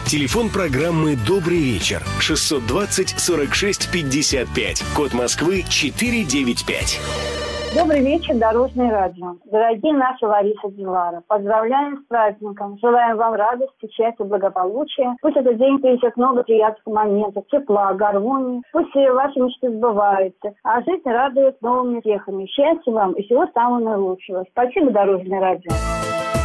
Телефон программы «Добрый вечер» 620 46 55. Код Москвы 495. Добрый вечер, Дорожное радио. Дорогие наши Лариса Дилара, поздравляем с праздником. Желаем вам радости, счастья, благополучия. Пусть этот день принесет много приятных моментов, тепла, гармонии. Пусть все ваши мечты сбываются. А жизнь радует новыми успехами. Счастья вам и всего самого наилучшего. Спасибо, Дорожное радио.